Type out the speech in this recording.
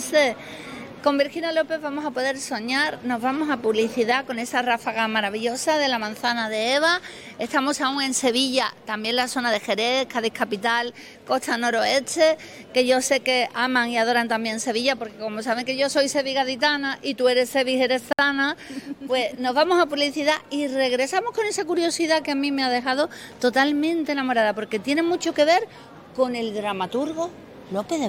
Entonces, con Virginia López vamos a poder soñar, nos vamos a publicidad con esa ráfaga maravillosa de la manzana de Eva. Estamos aún en Sevilla, también la zona de Jerez, Cádiz capital, costa noroeste, que yo sé que aman y adoran también Sevilla, porque como saben que yo soy sevigaditana y tú eres sevijerezana, pues nos vamos a publicidad y regresamos con esa curiosidad que a mí me ha dejado totalmente enamorada, porque tiene mucho que ver con el dramaturgo Lope de